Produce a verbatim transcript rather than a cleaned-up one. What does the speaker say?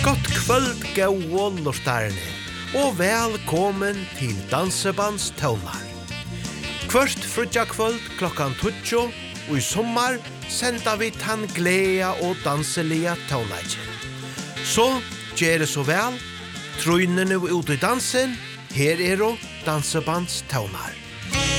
Gott kvöld, gau lortarne, og velkommen til Dansebands tøvnar. Kvørst frutja kvöld klokkan tutjo, og i sommar senda vi tann gleda og danselia tøvnagen. Så gjør det så vel, trøynene ut i dansen, her er og Dansebands tøvnar.